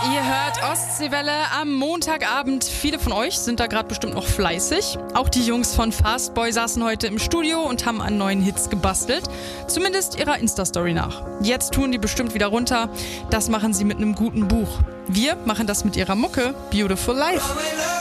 Ihr hört Ostseewelle am Montagabend. Viele von euch sind da gerade bestimmt noch fleißig. Auch die Jungs von Fastboy saßen heute im Studio und haben an neuen Hits gebastelt. Zumindest ihrer Insta-Story nach. Jetzt tun die bestimmt wieder runter. Das machen sie mit einem guten Buch. Wir machen das mit ihrer Mucke Beautiful Life.